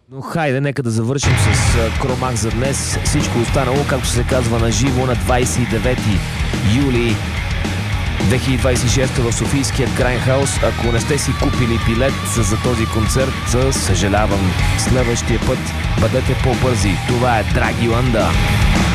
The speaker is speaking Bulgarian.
Но хайде, нека да завършим с Кромах за днес. Всичко останало, както се казва, на живо на 29 юли 2026 в Софийският Грайнхаус. Ако не сте си купили билет за този концерт, съжалявам. Следващия път бъдете по-бързи. Това е Драги Ланда.